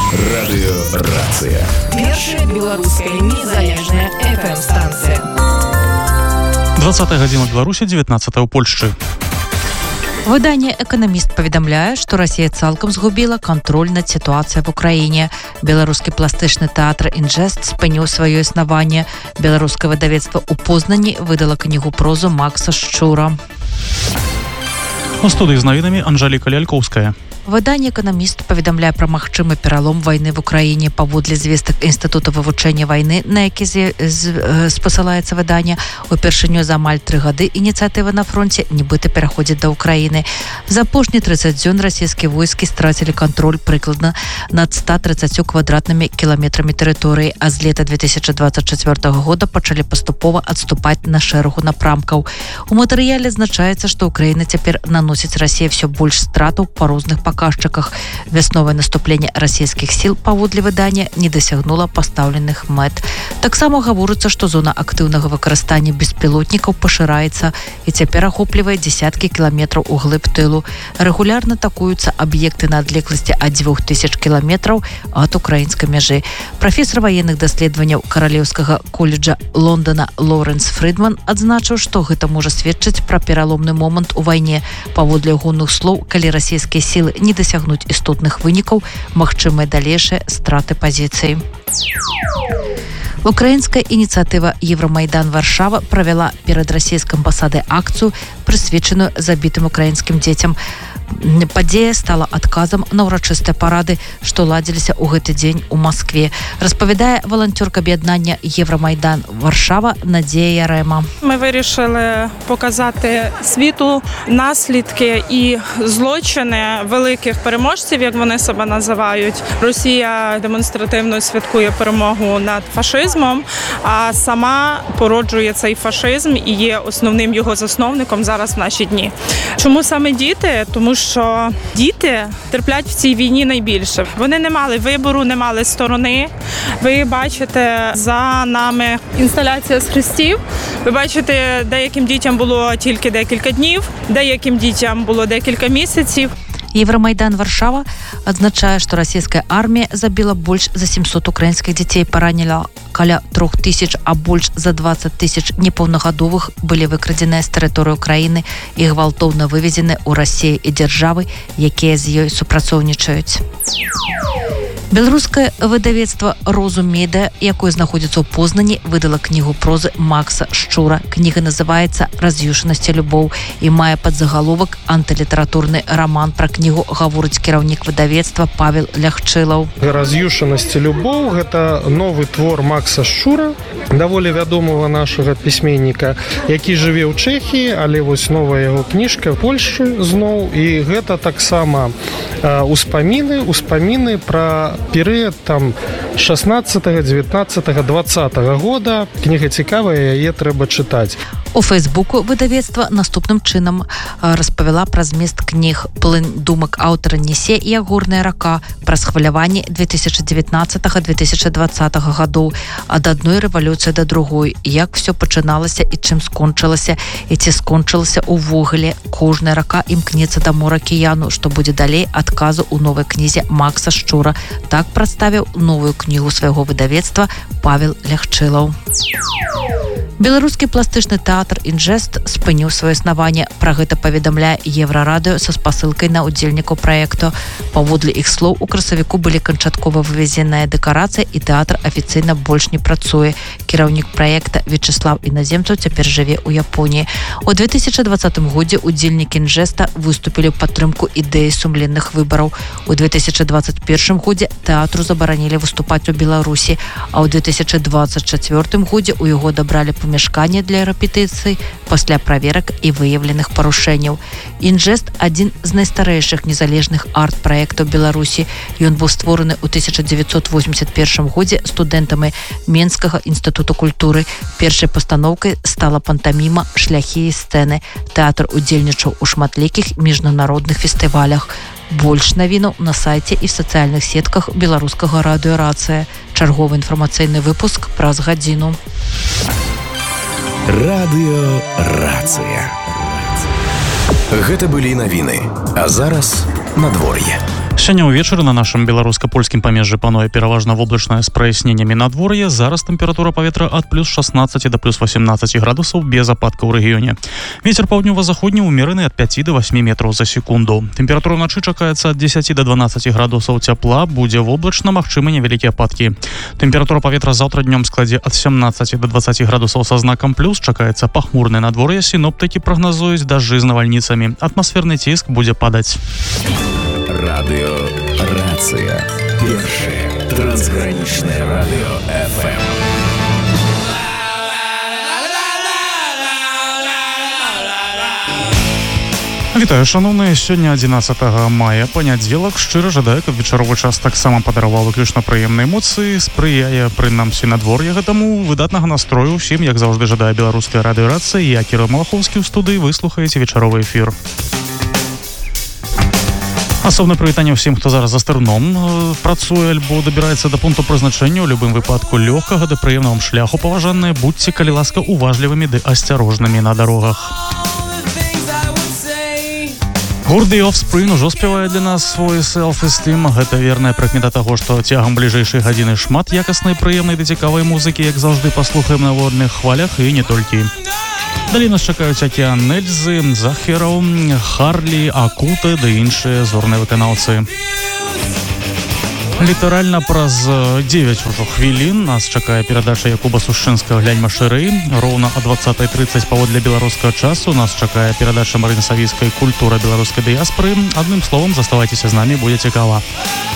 Радыёрацыя. Першая беларуская незалежная FM-станція. 20 гадзіна ў Беларусі, 19 ў Польшчы. Выданне «Экономист» паведамляе, што Расія цалкам згубіла кантроль над сітуацыяй в Украіне. Беларускі пластычны тэатр «Інжэст» спыніў сваё існаванне. Беларускае выдавецтва ў Познані выдала кнігу-прозу Макса Шчура. У студыі з навінамі Анжэліка Лялькоўская. Выданне «Экономист» паведамляе пра магчымы пералом вайны в Украіне. Паводле звестак Інстытута вывучэння вайны, на які спасылаецца выданне, упершыню за амаль 3 гады ініцыятыва на фронте нібыта пераходзіць да Украіны. За апошнія 30 дзён расійскія войскі страцілі кантроль прыкладна над 130 квадратнымі кіламетрамі тэрыторыі, а з лета 2024 года пачалі паступова адступаць на шэрагу напрамкаў. У матэрыяле азначаецца, што Украіна цяпер наносіць Расіі ўсё больш стратаў па розных паказчыках. Вясновае наступленне расійскіх сіл, паводле выдання, не дасягнула пастаўленых мэт. Таксама гаворыцца, што зона актыўнага выкарыстання беспілотнікаў пашыраецца і цяпер ахоплівае дзесяткі кіламетраў углыб тылу. Рэгулярна атакуюцца аб'екты на адлегласці ад 2000 кіламетраў ад украінскай мяжы. Прафесар ваенных даследаванняў Каралеўскага коледжа Лондона Лоурэнс Фрідман адзначыў, што гэта можа сведчыць пра пераломны момант у вайне. Паводле ягоных слоў, калі расійскія сілы не дасягнуць істотных вынікаў, магчымыя далейшыя страты пазіцыі. Украінская ініцыятыва «Евромайдан Варшава» правяла перад расійскай амбасадай акцыю, прысвечаную забітым украінскім дзецям. Падзея стала адказам на ўрачыстыя парады, што ладзіліся ў гэты дзень у Маскве. Распавядае валанцёрка аб'яднання «Євромайдан Варшава» Надія Ярема. Ми вирішили показати світу наслідки і злочини великих переможців, як вони себе називають. Росія демонстративно святкує перемогу над фашизмом, а сама породжує цей фашизм і є основним його засновником зараз в наші дні. Чому саме діти? Тому що діти терплять в цій війні найбільше. Вони не мали вибору, не мали сторони. Ви бачите за нами інсталяція з хрестів. Ви бачите, деяким дітям було тільки декілька днів, деяким дітям було декілька місяців. Евромайдан Варшава адзначае, што расійская армія забіла больш за 700 украінскіх дзяцей, параніла каля 3000, а больш за 20 000 непаўнагадовых былі выкрадзеныя з тэрыторыі Украіны і гвалтоўна вывезены ў Расію і дзяржавы, якія з ёй супрацоўнічаюць. Беларускае выдавецтва «Розум Медыа», якое знаходзіцца ў Познані, выдала кнігу прозы Макса Шчура. Кніга называецца «Раз'юшанасць і любоў» і мае падзагаловак «Антылітаратурны раман». Пра кнігу гаворыць кіраўнік выдавецтва Павел Лягчылаў. «Раз'юшанасць і любоў» – гэта новы твор Макса Шчура, даволі вядомага нашага пісьменніка, які жыве ў Чэхіі, але вось новая яго кніжка ў Польшчы зноў. І гэта таксама успаміны пра перыяд там 16, 19, 20 года. Кніга цікавая, яе трэба чытаць. У Фейсбуку выдавецтва наступным чынам распавяла пра змест кніг «Плынь думак аўтара Несе» і «Агорная рака», пра схваляванне 2019-2020 гадоў, ад адной рэвалюцыі да другой, як все пачыналася і чым скончылася, і ці скончылася ўвогуле. Кожная рака імкнецца да мора акіяну, што будзе далей адказу ў новай кнізе Макса Шчура. Так прадставіў новую кнігу свайго выдавецтва Павел Лягчылаў. Беларускі пластычны тэатр «Інжэст» спыніў сваё існаванне. Пра гэта паведамляе Еўрарадыё са спасылкай на ўдзельнікаў праекту. Паводле іх слоў, у красавіку былі канчаткова вывезеныя дэкарацыі і тэатр афіцыйна больш не працуе. Кіраўнік праекта Вячеслав Іназемцаў цяпер жыве ў Японіі. У 2020 годзе ўдзельнікі «Інжэста» выступілі ў падтрымку ідэі сумленных выбараў. У 2021 годзе тэатру забаранілі выступаць у Беларусі, а ў 2024 годзе ў яго дабралі памяшканне для рэпетыцый пасля праверак і выяўленых парушэнняў. «Інжэст» – адзін з найстарэйшых незалежных арт-праектаў Беларусі. Ён быў створаны ў 1981 годзе студэнтамі Менскага інстытута культуры. Першай пастаноўкай стала пантаміма «Шляхі і сцэны». Тэатр удзельнічаў у шматлікіх міжнародных фестывалях. Больш навінаў на сайце і в сацыяльных сетках беларускага радыёрацыя. Чарговы інфармацыйны выпуск праз гадзіну. Радыёрацыя. Гэта былі навіны. А зараз надвор'е. Сёння ўвечары на нашым беларуска-польскім памежжы пануе пераважна воблачнае з праясненнямі надвор'я. Зараз тэмпература паветра ад плюс 16 до плюс 18 градусаў без ападкаў у рэгіёне. Вецер паўднёва-заходні ўмераны ад 5 до 8 метраў за секунду. Тэмпература ўначы чакаецца ад 10 до 12 градусаў цяпла, будзе воблачна, магчымы невялікія ападкі. Тэмпература паветра заўтра днём складзе ад 17 до 20 градусаў са знакам плюс, чакаецца пахмурнае надвор'е, сіноптыкі прагназуюць дажджы з навальніцамі. Атмасферны ціск будзе падаць. Радио Рация. Первое трансграничное радио ФМ. Вітаю, шановныя, сёння 11 мая, панядзелак. Шчыра жадаю, каб вечаровы час таксама падараваў выключна прыемныя эмоцыі, спрыяе прынамсі надвор'я гэтаму. Выдатнага настрою ўсім, як заўжды, жадае беларуская радыёрацыя. Я Кірыл Малахоўскі ў студыі, вы слухаеце вечаровы эфір. Асобнае прывітанне ўсім, хто зараз за стырном працуе альбо дабіраецца да пункту прызначэння. У любым выпадку лёгкага ды прыемнага шляху, паважаныя, будьце, калі ласка, уважлівымі ды асцярожнымі на дарогах. Гурт The Offspring ужо спявае для нас свой self-esteem. Гэта верная прыкмета таго, што цягам бліжэйшай гадзіны шмат якаснай, прыемнай ды цікавай музыкі, як заўжды, паслухаем на водных хвалях і не толькі. Далей нас чакаюць Акіян Эльзы, Захераў, Харлі, Акута ды іншыя зорныя выканаўцы. Літаральна праз 9 ужо хвілін нас чакае перадача Якуба Сушчынскага «Гляньма шырэй». Роўна о 20:30 паводле беларускага часу нас чакае перадача Марыны Савіцкай «Культура беларускай дыяспоры». Адным словам, заставайцеся з намі, будзе цікава.